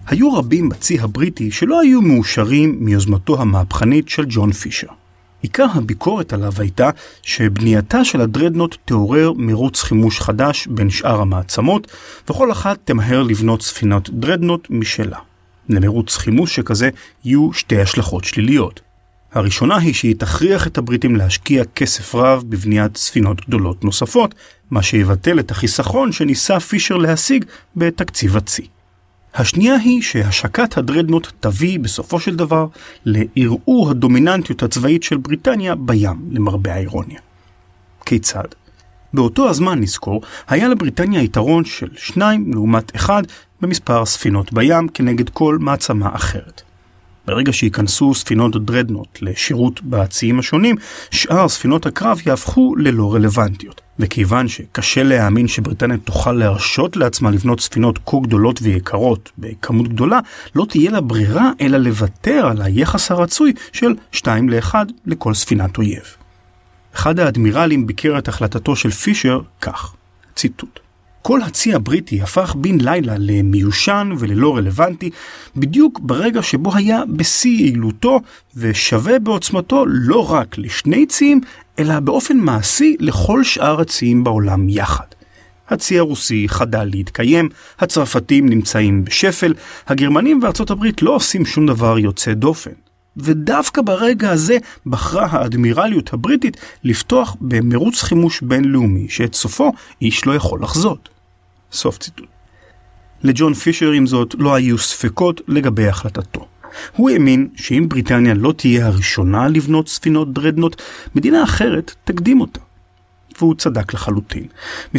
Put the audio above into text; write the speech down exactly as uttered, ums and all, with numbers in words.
היו רבים בצי הבריטי שלא היו מאושרים מיוזמתו המהפכנית של ג'ון פישר. עיקר הביקורת עליו הייתה שבנייתה של הדרדנוט תעורר מרוץ חימוש חדש בין שאר המעצמות, וכל אחת תמהר לבנות ספינות דרדנוט משלה. למרוץ חימוש שכזה יהיו שתי השלכות שליליות. הראשונה היא שהיא תכריח את הבריטים להשקיע כסף רב בבניית ספינות גדולות נוספות, מה שיבטל את החיסכון שניסה פישר להשיג בתקציב הצי. השנייה היא שהשקת הדרדנוט תביא בסופו של דבר לערעור הדומיננטיות הצבאית של בריטניה בים, למרבה האירוניה. כיצד? באותו הזמן נזכור, היה לבריטניה יתרון של שניים לעומת אחד במספר ספינות בים כנגד כל מעצמה אחרת. ברגע שיכנסו ספינות דרדנוט לשירות בציים השונים, שאר ספינות הקרב יהפכו ללא רלוונטיות. וכיוון שקשה להאמין שבריטניה תוכל להרשות לעצמה לבנות ספינות כה גדולות ויקרות בכמות גדולה, לא תהיה לה ברירה אלא לוותר על היחס הרצוי של שתיים לאחד לכל ספינת אויב. אחד האדמירלים ביקר את החלטתו של פישר כך, ציטוט: כל הצי הבריטי הפך בן לילה למיושן וללא רלוונטי, בדיוק ברגע שבו היה בשיא יעילותו ושווה בעוצמתו לא רק לשני ציים, אלא באופן מעשי לכל שאר הציים בעולם יחד. הצי הרוסי חדל להתקיים, הצרפתים נמצאים בשפל, הגרמנים וארצות הברית לא עושים שום דבר יוצא דופן. ודווקא ברגע הזה בחרה האדמירליות הבריטית לפתוח במרוץ חימוש בינלאומי שאת סופו איש לא יכול לחזות. סוף ציטוט. לג'ון פישר עם זאת לא היו ספקות לגבי החלטתו. הוא האמין שאם בריטניה לא תהיה הראשונה לבנות ספינות דרדנוט, מדינה אחרת תקדים אותה. והוא צדק לחלוטין.